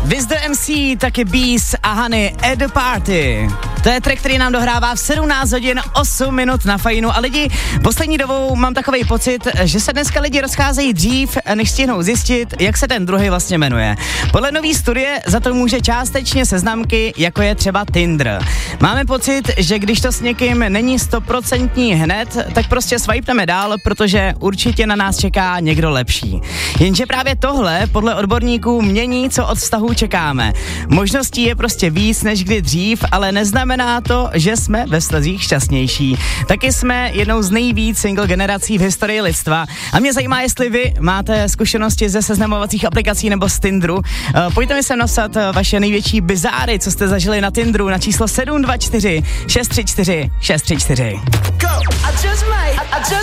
Wiz the MC, taky Beast a Honey at the Party. To je track, který nám dohrává v 17 hodin 8 minut na Fajnu. A lidi, poslední dobou mám takový pocit, že se dneska lidi rozcházejí dřív, než stihnou zjistit, jak se ten druhý vlastně jmenuje. Podle nový studie za to může částečně seznamky, jako je třeba Tinder. Máme pocit, že když to s někým není 100% hned, tak prostě swipneme dál, protože určitě na nás čeká někdo lepší. Jenže právě tohle podle odborníků mění, co od vztahu čekáme. Možností je prostě víc než kdy dřív, ale neznamená to, že jsme ve vztazích šťastnější. Taky jsme jednou z nejvíc single generací v historii lidstva. A mě zajímá, jestli vy máte zkušenosti ze seznamovacích aplikací nebo z Tinderu. Pojďte mi sem napsat vaše největší bizáry, co jste zažili na Tinderu na číslo 724 634 634.